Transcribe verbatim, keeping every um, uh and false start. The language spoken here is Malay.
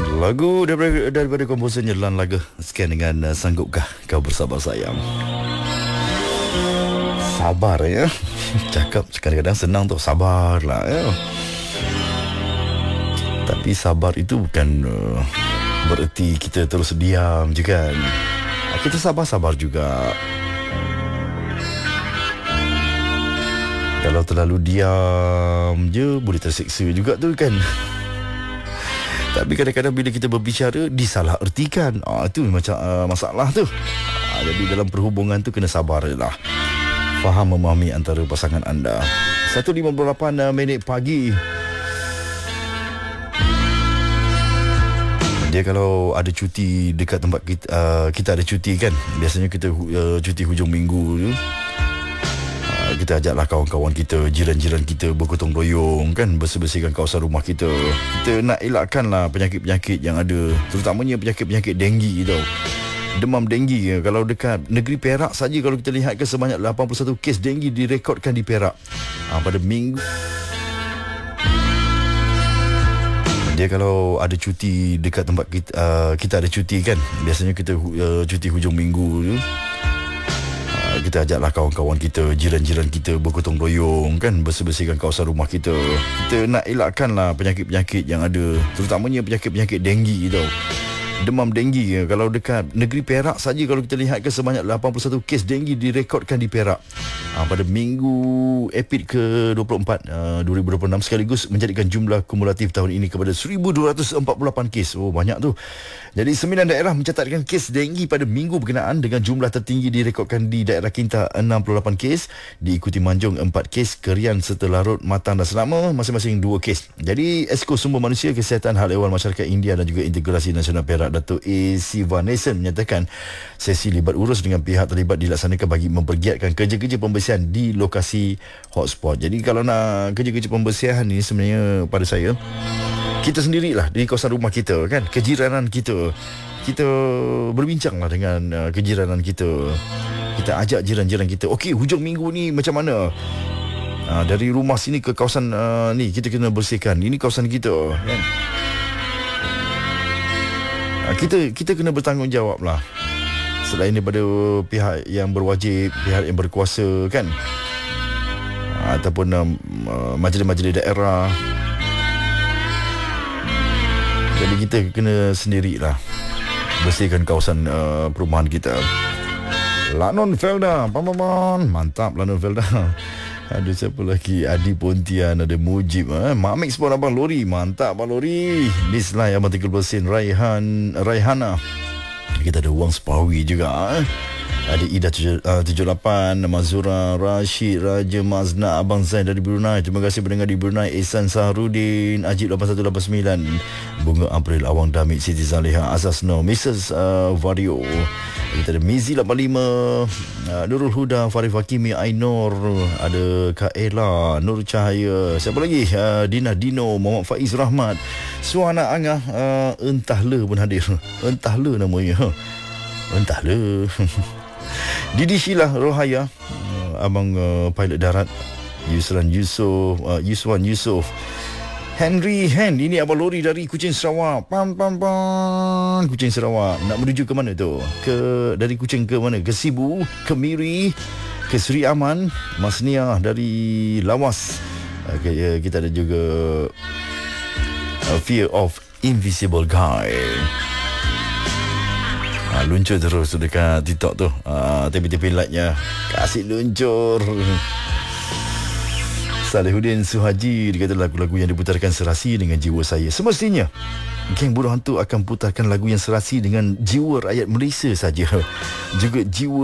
Lagu daripada, daripada komposer Nyelan Laga sekian dengan uh, Sanggupkah Kau Bersabar Sayang. Sabar ya. Cakap kadang-kadang senang tu, sabarlah ya. Tapi sabar itu bukan uh, bererti kita terus diam je kan. Kita sabar-sabar juga. Kalau terlalu diam je boleh tersiksa juga tu kan. Tapi kadang-kadang bila kita berbicara disalah ertikan. Ah tu macam uh, masalah tu. Ah, jadi dalam perhubungan tu kena sabar je lah. Faham memahami antara pasangan anda. satu lima puluh lapan uh, minit pagi. Dia kalau ada cuti dekat tempat kita, uh, kita ada cuti kan. Biasanya kita uh, cuti hujung minggu tu. Uh, kita ajaklah kawan-kawan kita, jiran-jiran kita bergotong royong kan, bersih-bersihkan kawasan rumah kita. Kita nak elakkanlah penyakit-penyakit yang ada, terutamanya penyakit-penyakit denggi tau. Demam denggi, kalau dekat negeri Perak saja kalau kita lihat ke sebanyak lapan puluh satu kes denggi direkodkan di Perak uh, pada minggu. Dia kalau ada cuti dekat tempat kita, uh, kita ada cuti kan. Biasanya kita uh, cuti hujung minggu tu. Uh, kita ajaklah kawan-kawan kita, jiran-jiran kita bergotong royong kan, bersih-bersihkan kawasan rumah kita. Kita nak elakkanlah penyakit-penyakit yang ada, terutamanya penyakit-penyakit denggi tau. Demam denggi, kalau dekat negeri Perak saja kalau kita lihat ke sebanyak lapan puluh satu kes denggi direkodkan di Perak uh, pada minggu epid ke dua puluh empat uh, dua ribu dua puluh enam, sekaligus menjadikan jumlah kumulatif tahun ini kepada seribu dua ratus empat puluh lapan kes. Oh banyak tu. Jadi sembilan daerah mencatatkan kes denggi pada minggu berkenaan dengan jumlah tertinggi direkodkan di daerah Kinta enam puluh lapan kes, diikuti Manjung empat kes, Kerian serta Larut, Matang dan Selama masing-masing dua kes. Jadi Esko Sumber Manusia, Kesihatan Hal Ehwal Masyarakat India dan juga Integrasi Nasional Perak Dato' A. Sivanesan menyatakan sesi libat urus dengan pihak terlibat dilaksanakan bagi mempergiatkan kerja-kerja pembersihan di lokasi hotspot. Jadi kalau nak kerja-kerja pembersihan ni sebenarnya pada saya, kita sendirilah di kawasan rumah kita kan, kejiranan kita, kita berbincanglah dengan uh, kejiranan kita. Kita ajak jiran-jiran kita, okey hujung minggu ni macam mana? Uh, dari rumah sini ke kawasan uh, ni kita kena bersihkan. Ini kawasan kita kan. Kita kita kena bertanggungjawab lah. Selain daripada pihak yang berwajib, pihak yang berkuasa kan, ataupun uh, majlis-majlis daerah. Jadi kita kena sendirilah bersihkan kawasan uh, perumahan kita. Lanon Felda, paman, mantap Lanon Felda. Ada siapa lagi? Adi Pontian, ada Mujib, eh? Mak Mix pun abang Lori, mantap abang Lori. Dislike abang tiga puluh sen. Raihan, Raihana. Kita ada Wang Sepawi juga, eh? Ada Ida tujuh puluh lapan, Mazura, Rashid, Raja Mazna, Abang Zain dari Brunei. Terima kasih pendengar di Brunei. Ihsan Saharudin, Ajib lapan satu lapan sembilan, Bunga April, Awang Damit, Siti Zaliha, Asas No, Missus Uh, Vario. Kita ada Mizi lapan lima, uh, Nurul Huda, Farif Hakimi, Ainur, ada Kak Ella, Nur Cahaya. Siapa lagi? Uh, Dina Dino, Muhammad Faiz Rahmat, Suana Angah, uh, Entahlah pun hadir. Entahlah namanya. Entahlah. Didi Sheila Rohaya, uh, abang uh, pilot darat. Yusran Yusof, uh, Yuswan Yusof, Henry Hen, ini abang Lori dari Kuching Sarawak. Pam pam pam, Kuching Sarawak. Nak menuju ke mana tu? Ke dari Kuching ke mana? Ke Sibu, ke Miri, ke Sri Aman, Mas Nia dari Lawas. Okay, kita ada juga uh, Fear of Invisible Guy. Ha, luncur terus dekat TikTok tu. Ha, tepi-tepi like-nya kasih luncur. Salihuddin Suhaji, dia kata lagu-lagu yang diputarkan serasi dengan jiwa saya. Semestinya Geng Buruh Hantu akan putarkan lagu yang serasi dengan jiwa rakyat Malaysia saja, juga jiwa